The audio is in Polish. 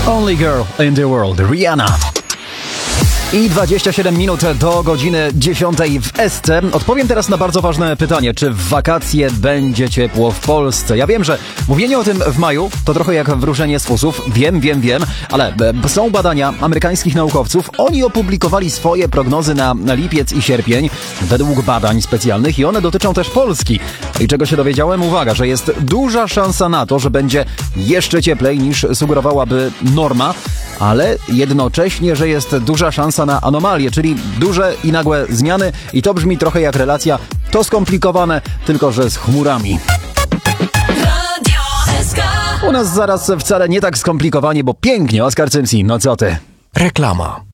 Only Girl in the World, Rihanna. I 27 minut do godziny 10 w SC. Odpowiem teraz na bardzo ważne pytanie. Czy w wakacje będzie ciepło w Polsce? Ja wiem, że mówienie o tym w maju to trochę jak wróżenie z fusów. Wiem, ale są badania amerykańskich naukowców. Oni opublikowali swoje prognozy na lipiec i sierpień według badań specjalnych i one dotyczą też Polski. I czego się dowiedziałem? Uwaga, że jest duża szansa na to, że będzie jeszcze cieplej niż sugerowałaby norma, ale jednocześnie, że jest duża szansa na anomalie, czyli duże i nagłe zmiany i to brzmi trochę jak relacja To skomplikowane, tylko że z chmurami. U nas zaraz wcale nie tak skomplikowanie, bo pięknie, Oskar Cymsi, no co ty? Reklama.